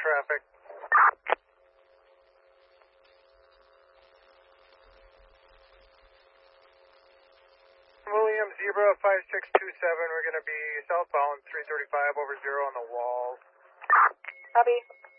traffic. William Zebra 5627, we're going to be southbound 335 over 0 on the wall. Copy.